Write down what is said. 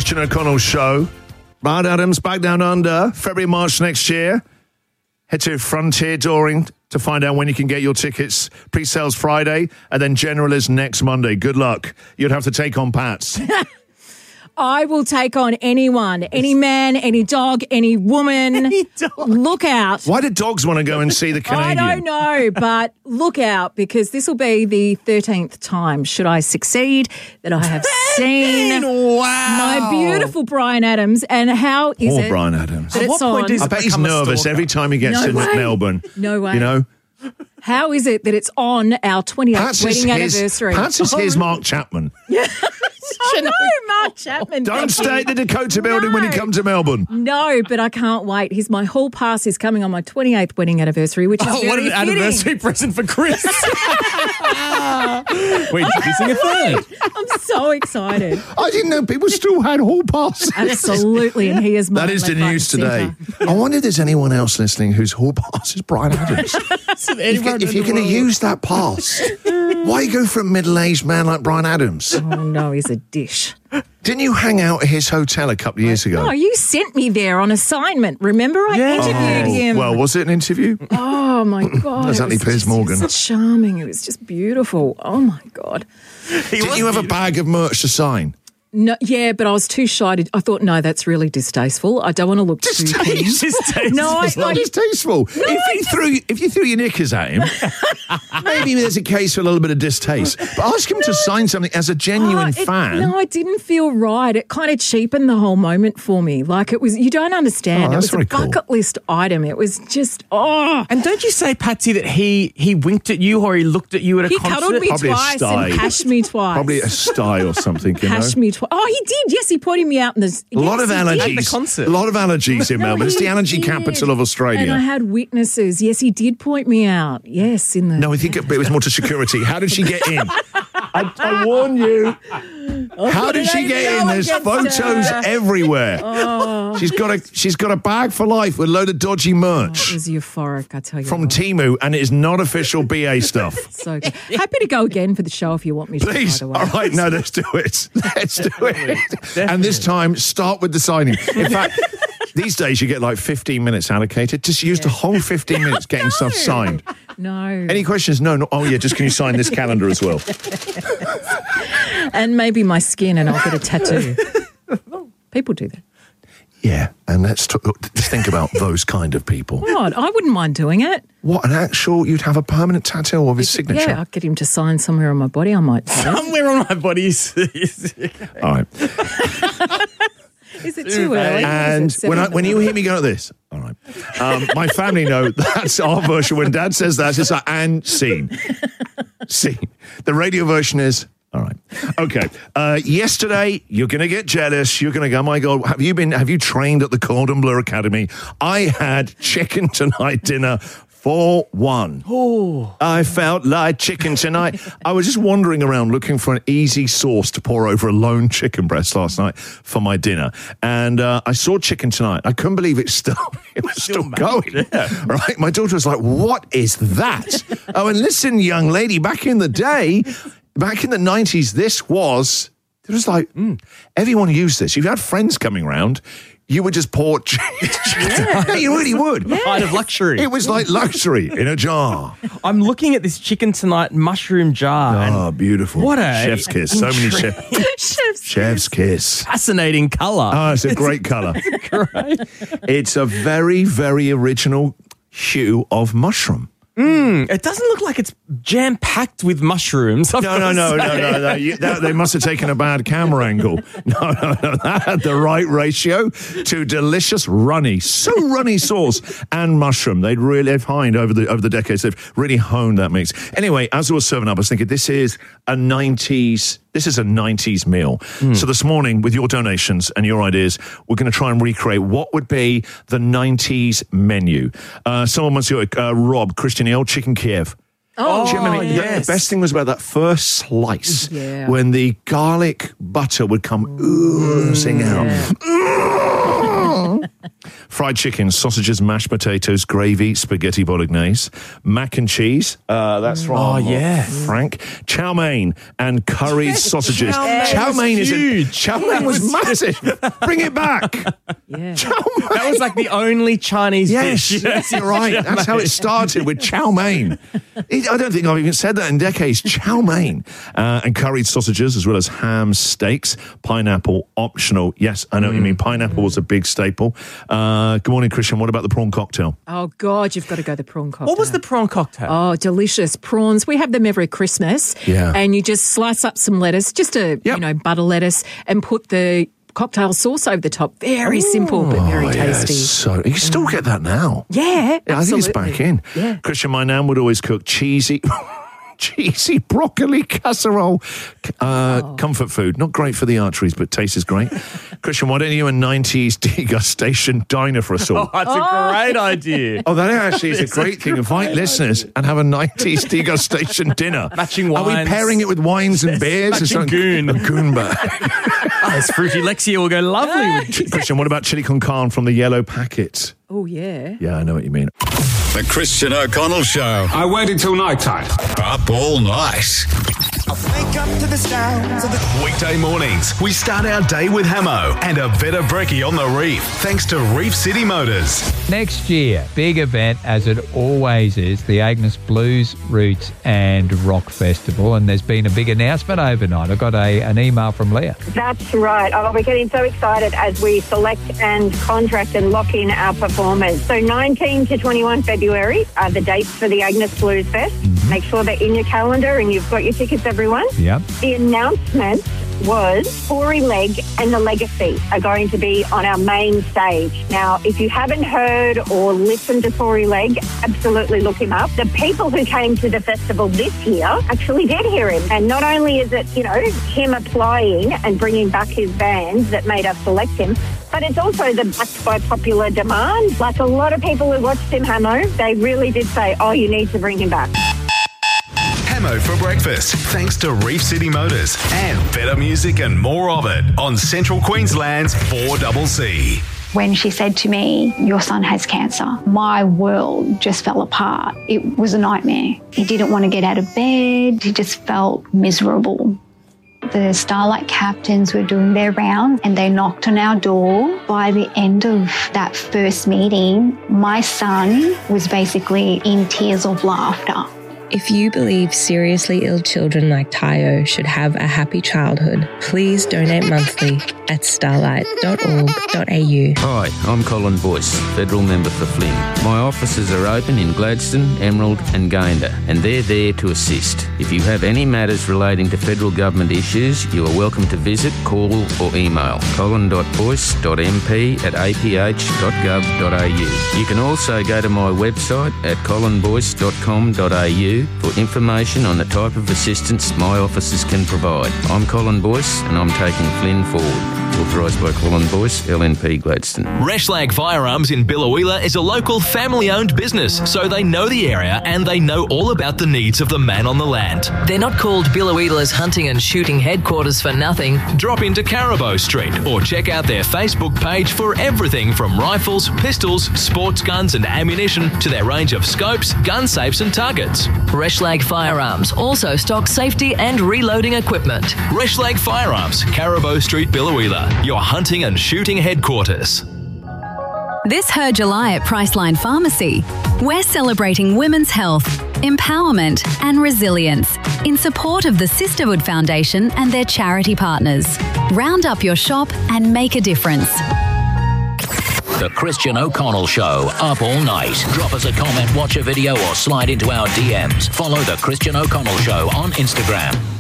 Arch and O'Connell show. Bryan Adams back down under, February, March next year. Head to Frontier Touring to find out when you can get your tickets. Pre-sales Friday, and then General is next Monday. Good luck. You'd have to take on Pats. I will take on anyone, any man, any dog, any woman. Any dog. Look out. Why did dogs want to go and see the Canadian? I don't know, but look out, because this will be the 13th time, should I succeed, that I have seen my beautiful Bryan Adams. And how is Poor it Bryan Adams. that it's on? I bet he's nervous every time he gets to Melbourne. No way. You know? How is it that it's on our 28th wedding anniversary? Pats is his Mark Chapman. Yeah. I know, Mark Chapman. Don't stay at the Dakota building when you come to Melbourne. No, but I can't wait. My whole pass is coming on my 28th wedding anniversary, which is very what an fitting. anniversary present for Chris. We're introducing a third. I'm so excited. I didn't know people still had hall passes. Absolutely, and he is mine. That is the left, right, news and today. centre. I wonder if there's anyone else listening whose hall pass is Bryan Adams. If you're going to use that pass, why go for a middle-aged man like Bryan Adams? Oh, no, he's a dish. Didn't you hang out at his hotel a couple of years ago? No, you sent me there on assignment. Remember, I interviewed him. Well, was it an interview? Oh, my God. That's only Piers Morgan. It was charming. It was just beautiful. Oh, my God. Didn't you have a bag of merch to sign? No, yeah, but I was too shy to. I thought, no, that's really distasteful. I don't want to look too keen. Distasteful. No, It's not distasteful. If you threw your knickers at him, maybe there's a case for a little bit of distaste. But ask him to sign something as a genuine fan. No, it didn't feel right. It kind of cheapened the whole moment for me. Like it was, you don't understand. Oh, It that's was a very cool. bucket list item. It was just, And don't you say, Patsy, that he winked at you or he looked at you at a He concert? cuddled me Probably a twice sty. and cashed me twice. Probably a style or something, you know. Cashed me twice. Oh, he did. Yes, he pointed me out in the. A lot of At the allergies. concert. A lot of allergies in Melbourne. It's the allergy capital of Australia. And I had witnesses. Yes, he did point me out. Yes, in the. No, I think it was more to security. How did she get in? I warn you. How did she get in? There's photos everywhere. She's got a bag for life with a load of dodgy It merch was euphoric, I tell you. from what. Temu, and it is not official BA stuff. So good. Happy to go again for the show if you want me to. Please. By the way. All right, no, let's do it. Let's do it. And this time, start with the signing. In fact, these days you get like 15 minutes allocated. Just use the whole 15 minutes getting stuff signed. No. Any questions? No. Oh, yeah, just can you sign this calendar as well? And maybe my skin, and I'll get a tattoo. People do that. Yeah, and let's just think about those kind of people. What? I wouldn't mind doing it. What, an actual, you'd have a permanent tattoo of his signature? Yeah, I'll get him to sign somewhere on my body. I might do it. Somewhere on my body is All right. Is it too early? And Is it when you hear me go like this, all right, my family know that's our version. When Dad says that, it's like, and scene. Scene. The radio version is, all right. Okay. Yesterday, you're going to get jealous. You're going to go, oh my God, have you trained at the Cordon Bleu Academy? I had chicken tonight dinner for one. Oh. I felt like chicken tonight. I was just wandering around looking for an easy sauce to pour over a lone chicken breast last night for my dinner. And I saw chicken tonight. I couldn't believe it was still going. Yeah. Right? My daughter was like, what is that? Oh, and listen, young lady, back in the day, back in the 90s, it was like, everyone used this. If you had friends coming around, you would just pour chicken. You really would. kind of luxury. It was like luxury in a jar. I'm looking at this chicken tonight mushroom jar. Oh, beautiful. What a chef's kiss. So many chef's kiss. Fascinating colour. Oh, it's a great colour. It's a very, very original hue of mushroom. It doesn't look like it's jam-packed with mushrooms. No. They must have taken a bad camera angle. No. That had the right ratio to delicious runny sauce and mushroom. They've honed over the decades. They've really honed that mix. Anyway, as I was serving up, I was thinking, this is a 90s meal. So this morning, with your donations and your ideas, we're going to try and recreate what would be the 90s menu. Someone wants to Rob, Christian Hill, chicken Kiev. Oh, Do you remember the best thing was about that first slice when the garlic butter would come oozing out. Fried chicken, sausages, mashed potatoes, gravy, spaghetti bolognese, mac and cheese. That's from Frank. Chow mein and curried sausages. Chow mein is huge. Chow mein was massive. Bring it back. Yeah. Chow mein. That was like the only Chinese dish. Yes, you're right. That's how it started, with chow mein. I don't think I've even said that in decades. Chow mein. And curried sausages, as well as ham, steaks, pineapple, optional. Yes, I know what you mean. Pineapple was a big staple. Good morning, Christian. What about the prawn cocktail? Oh, God, you've got to go the prawn cocktail. What was the prawn cocktail? Oh, delicious prawns. We have them every Christmas. Yeah. And you just slice up some lettuce, just butter lettuce, and put the cocktail sauce over the top. Very simple, but very tasty. So you can still get that now. Yeah, I think it's back in. Yeah. Christian, my nan would always cook cheesy broccoli casserole. Comfort food. Not great for the arteries, but tastes great. Christian, why don't you a 90s degustation diner for us all? Oh, that's a great idea. Oh, that actually is a great thing. Invite listeners and have a 90s degustation dinner. Matching Are we wines. pairing it with wines and beers? Matching goon. A goon bag. This fruity Lexia will go lovely with Christian, what about chili con carne from the yellow packet? Oh, yeah. Yeah, I know what you mean. The Christian O'Connell Show. I waited till night time. Up all night. Wake up to the sounds of the Weekday mornings, we start our day with Hamo and a Veta Brekkie on the Reef, thanks to Reef City Motors. Next year, big event as it always is, the Agnes Blues, Roots and Rock Festival. And there's been a big announcement overnight. I got an email from Leah. That's right. Oh, we're getting so excited as we select and contract and lock in our performers. So 19 to 21 February are the dates for the Agnes Blues Fest. Make sure they're in your calendar and you've got your tickets, everyone. Yep. The announcement was Tory Leg and The Legacy are going to be on our main stage. Now, if you haven't heard or listened to Tory Leg, absolutely look him up. The people who came to the festival this year actually did hear him. And not only is it, him applying and bringing back his band that made us select him, but it's also the backed by popular demand. Like a lot of people who watched him, Hamo, they really did say, oh, you need to bring him back. Hamo for breakfast, thanks to Reef City Motors and better music and more of it on Central Queensland's 4CC. When she said to me, your son has cancer, my world just fell apart. It was a nightmare. He didn't want to get out of bed. He just felt miserable. The Starlight captains were doing their round and they knocked on our door. By the end of that first meeting, my son was basically in tears of laughter. If you believe seriously ill children like Tayo should have a happy childhood, please donate monthly at starlight.org.au. Hi, I'm Colin Boyce, Federal Member for Flynn. My offices are open in Gladstone, Emerald and Gayndah, and they're there to assist. If you have any matters relating to federal government issues, you are welcome to visit, call or email colin.boyce.mp@aph.gov.au. You can also go to my website at colinboyce.com.au for information on the type of assistance my offices can provide. I'm Colin Boyce and I'm taking Flynn forward. Authorised by Colin Boyce, LNP Gladstone. Reschlag Firearms in Biloela is a local family-owned business, so they know the area and they know all about the needs of the man on the land. They're not called Biloela's hunting and shooting headquarters for nothing. Drop into Carabo Street or check out their Facebook page for everything from rifles, pistols, sports guns and ammunition to their range of scopes, gun safes and targets. Reschlag Firearms also stocks safety and reloading equipment. Reschlag Firearms, Carabo Street, Biloela, your hunting and shooting headquarters. This Her July at Priceline Pharmacy, we're celebrating women's health, empowerment and resilience in support of the Sisterhood Foundation and their charity partners. Round up your shop and make a difference. The Christian O'Connell Show, up all night. Drop us a comment, watch a video or slide into our DMs. Follow The Christian O'Connell Show on Instagram.